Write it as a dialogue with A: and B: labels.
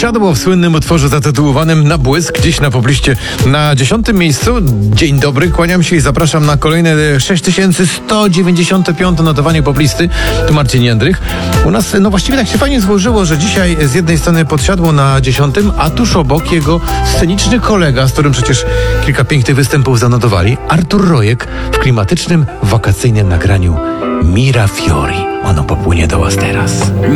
A: Podsiadło w słynnym utworze zatytułowanym Na błysk, dziś na pobliście na 10. miejscu. Dzień dobry, kłaniam się i zapraszam na kolejne 6195 notowanie poblisty. Tu Marcin Jędrych. U nas, no właściwie tak się fajnie złożyło, że dzisiaj z jednej strony Podsiadło na 10, a tuż obok jego sceniczny kolega, z którym przecież kilka pięknych występów zanotowali, Artur Rojek w klimatycznym, wakacyjnym nagraniu Mira Fiori. Ono popłynie do Was teraz.